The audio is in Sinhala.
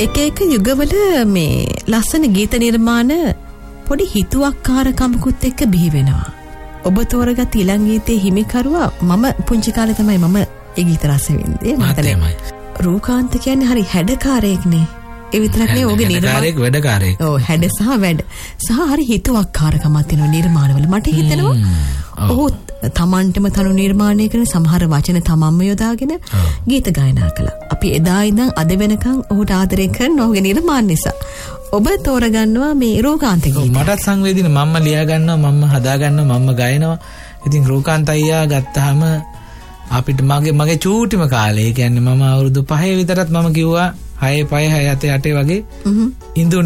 එක යුගවල මේ ලස්සන ගීත නිර්මාණ පොඩි හිතුවක්කාරකමකුත් එක්ක බිහි වෙනවා. ඔබ තෝරගත් ඊළඟ ගීතේ හිමිකරුවා මම පුංචි කාලේ තමයි මම ඒ ගීත රස වින්දේ. මතලයි. රූකාන්ත කියන්නේ හරි හැඩකාරයෙක්නේ. ඒ විතරක් නෙවෙයි ඔහුගේ නිර්මාණයක් වැඩකාරයෙක්. ඔව් හැඩ සහ වැඩ. සහ හරි හිතුවක්කාරකමක් තියෙන නිර්මාණවල මට හිතෙනවා ඔහු තමන්ටම තනු නිර්මාණය කරන සමහර වචන තමන්ම යොදාගෙන ගීත ගායනා කළා. අපි එදා ඉඳන් අද වෙනකන් ඔහුට ආදරය කරන ඔහුගේ නිර්මාණ නිසා. ඔබ තෝරගන්නවා මේ රූකාන්ත ගීත. මටත් සංවේදීන මම්ම ලියා ගන්නවා මම්ම හදා ගන්නවා මම්ම ගායනවා. ඉතින් රූකාන්ත අයියා ගත්තාම අපිට මගේ චූටිම කාලේ කියන්නේ මම අවුරුදු 5 විතරත් මම කිව්වා 6 5 6 8 8 වගේ ඉඳු